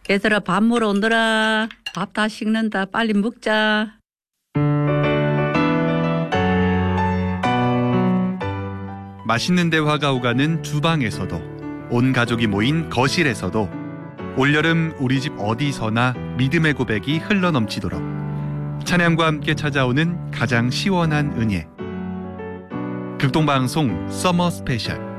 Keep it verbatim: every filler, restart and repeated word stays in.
얘들아 밥 먹으러 온더라. 밥 다 식는다. 빨리 먹자. 맛있는 대화가 오가는 주방에서도, 온 가족이 모인 거실에서도, 올여름 우리 집 어디서나 믿음의 고백이 흘러넘치도록 찬양과 함께 찾아오는 가장 시원한 은혜. 극동방송 서머 스페셜.